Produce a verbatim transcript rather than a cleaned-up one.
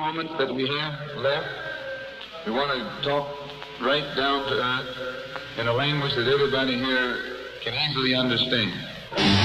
moments that we have left, we want to talk right down to earth in a language that everybody here can easily understand.